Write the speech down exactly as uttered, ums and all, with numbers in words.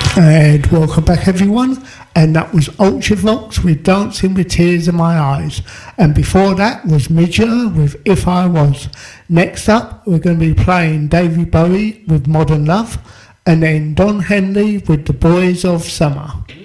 And welcome back everyone, and that was Ultravox with Dancing with Tears in My Eyes, and before that was Midger with If I Was. Next up we're going to be playing David Bowie with Modern Love, and then Don Henley with The Boys of Summer.